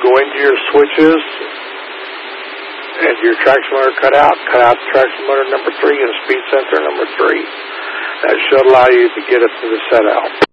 go into your switches and your traction motor cut out the traction motor number 3 and speed sensor number 3. That should allow you to get it to the set out.